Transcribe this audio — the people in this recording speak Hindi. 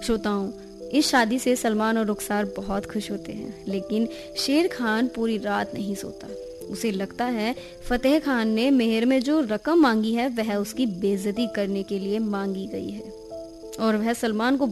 श्रोताओं, इस शादी से सलमान और रुखसार बहुत खुश होते हैं, लेकिन शेर खान पूरी रात नहीं सोता। उसे लगता है फतेह खान ने मेहर में जो रकम मांगी है वह उसकी बेइज्जती करने के लिए मांगी गई है और वह सलमान को